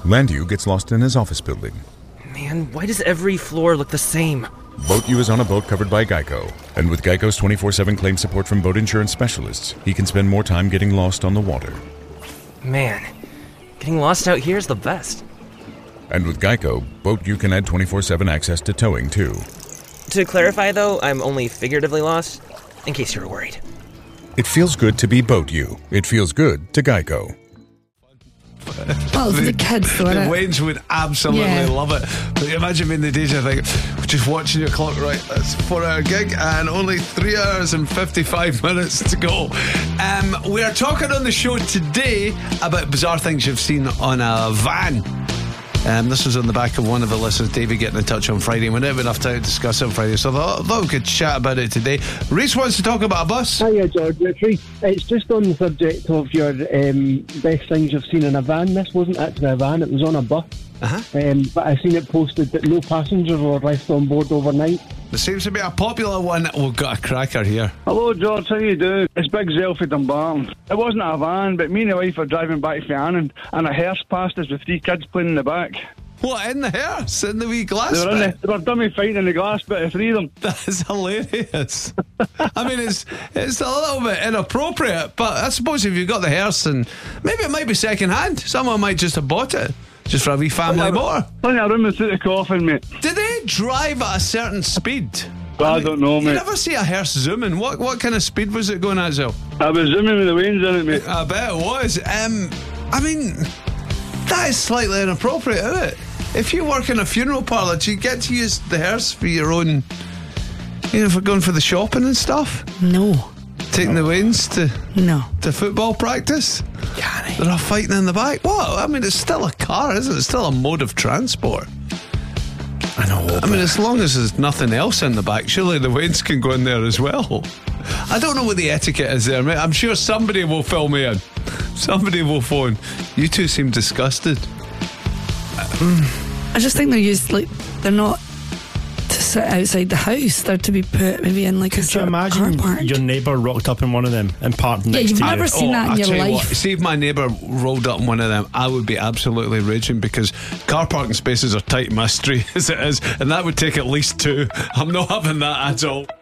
Landu gets lost in his office building. Man, why does every floor look the same? Boat U is on a boat covered by Geico. And with Geico's 24/7 claim support from boat insurance specialists, he can spend more time getting lost on the water. Man, getting lost out here is the best. And with Geico, Boat U can add 24/7 access to towing, too. To clarify, though, I'm only figuratively lost, in case you were worried. It feels good to be Boat U. It feels good to Geico. Well, for the kids, though, The Waynes would absolutely love it. But imagine being the DJ, like, just watching your clock, right, that's a 4-hour gig and only 3 hours and 55 minutes to go. We are talking on the show today about bizarre things you've seen on a van. This was on the back of one of the listeners, David, getting in touch on Friday. We didn't have enough time to discuss it on Friday, so I thought we could chat about it today. Reece wants to talk about a bus. Hiya, George. It's just on the subject of your best things you've seen in a van. This wasn't actually a van, it was on a bus. But I seen it posted that no passengers were left on board overnight. There seems to be a popular one. We've got a cracker here. Hello, George. How you doing? It's Big Zell from Dumbarton. It wasn't a van, but me and the wife were driving back from Annan, and a hearse passed us with 3 kids playing in the back. What, in the hearse? In the wee glass They were, bit? they were dummy fighting in the glass bit of 3 of them. That's hilarious. I mean, it's a little bit inappropriate, but I suppose if you've got the hearse, and maybe it might be second hand. Someone might just have bought it just for a wee family motor. Plenty of room through the coffin, mate. Do they drive at a certain speed? I don't know, You mate. never see a hearse zooming. What kind of speed was it going at, Zil? I was zooming with the Waynes in it, mate. I bet it was. I mean, that is slightly inappropriate, isn't it? If you work in a funeral parlour, do you get to use the hearse for your own, for going for the shopping and stuff? No. Taking the Waynes No. to football practice? They're all fighting in the back. What? I mean, it's still a car, isn't it? It's still a mode of transport. I know. I mean, as long as there's nothing else in the back, surely the Waynes can go in there as well. I don't know what the etiquette is there, mate. I'm sure somebody will fill me in. Somebody will phone. You two seem disgusted. I just think they're used, like, they're not to sit outside the house. They're to be put maybe in like a Could you sort of car imagine park. your neighbour rocked up in one of them and parked next you've to never you? seen that in I'll your tell you life. what, see if my neighbour rolled up in one of them, I would be absolutely raging, because car parking spaces are tight in my street as it is, and that would take at least 2. I'm not having that at all.